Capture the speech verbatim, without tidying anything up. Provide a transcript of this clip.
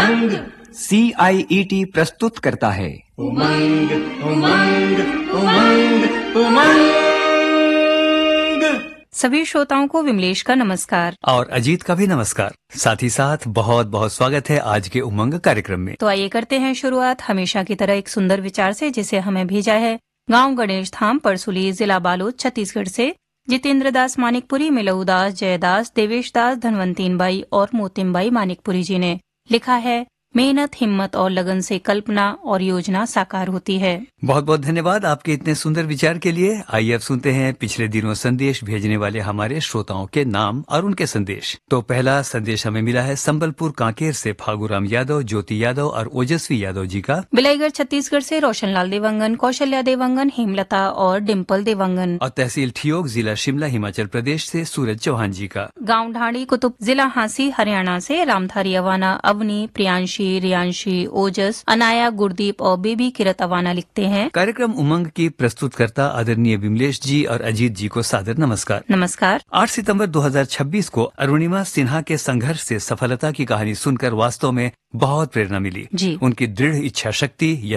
उमंग सी आई E T प्रस्तुत करता है उमंग उमंग उमंग उमंग। सभी श्रोताओं को विमलेश का नमस्कार और अजीत का भी नमस्कार। साथ ही साथ बहुत बहुत स्वागत है आज के उमंग कार्यक्रम में। तो आइए करते हैं शुरुआत हमेशा की तरह एक सुंदर विचार से, जिसे हमें भेजा है गांव गणेश धाम परसुली, जिला बालोद, छत्तीसगढ़ से जितेंद्र दास मानिकपुरी, मिलऊ दास, जयदास, देवेश दास, धनवंतीन बाई और मोतिम बाई मानिकपुरी जी ने लिखा है, मेहनत, हिम्मत और लगन से कल्पना और योजना साकार होती है। बहुत बहुत धन्यवाद आपके इतने सुंदर विचार के लिए। आइए अब सुनते हैं पिछले दिनों संदेश भेजने वाले हमारे श्रोताओं के नाम और उनके संदेश। तो पहला संदेश हमें मिला है संबलपुर कांकेर से फागुराम यादव, ज्योति यादव और ओजस्वी यादव जी का। बिलाईगढ़ छत्तीसगढ़ से रोशनलाल देवंगन, कौशल्या देवंगन, हेमलता और डिम्पल देवंगन। और तहसील ठियोग, जिला शिमला, हिमाचल प्रदेश से सूरज चौहान जी का। गाँव ढाणी कुतुब, जिला हांसी, हरियाणा से रामधारी अवाना, अवनी, प्रियांशी, रियांशी, ओजस, अनाया, गुरदीप और बेबी किरत अवाना लिखते हैं। कार्यक्रम उमंग की प्रस्तुतकर्ता आदरणीय विमलेश जी और अजीत जी को सादर नमस्कार। नमस्कार। आठ सितंबर दो हज़ार छब्बीस को अरुणिमा सिन्हा के संघर्ष से सफलता की कहानी सुनकर वास्तव में बहुत प्रेरणा मिली। जी। उनकी दृढ़ इच्छा शक्ति,